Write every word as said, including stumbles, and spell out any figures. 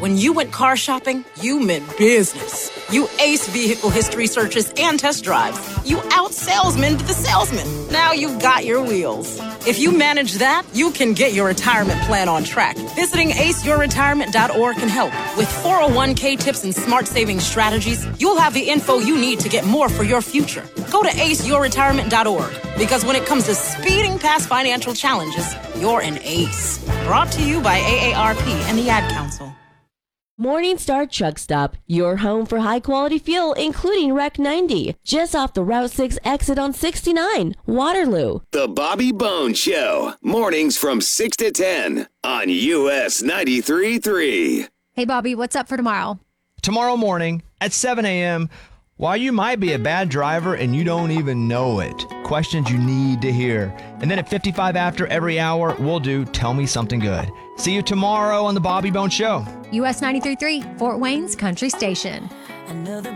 When you went car shopping, you meant business. You aced vehicle history searches and test drives. You out-salesmaned the salesman. Now you've got your wheels. If you manage that, you can get your retirement plan on track. Visiting ace your retirement dot org can help. With four oh one k tips and smart saving strategies, you'll have the info you need to get more for your future. Go to ace your retirement dot org, because when it comes to speeding past financial challenges, you're an ace. Brought to you by A A R P and the Ad Council. Morningstar Truck Stop, your home for high-quality fuel, including R E C ninety, just off the Route six exit on sixty-nine, Waterloo. The Bobby Bones Show, mornings from six to ten on U S ninety-three point three. Hey, Bobby, what's up for tomorrow? Tomorrow morning at seven a.m., while you might be a bad driver and you don't even know it, questions you need to hear. And then at fifty-five after every hour, we'll do Tell Me Something Good. See you tomorrow on The Bobby Bones Show. U S ninety-three point three, Fort Wayne's Country Station. Another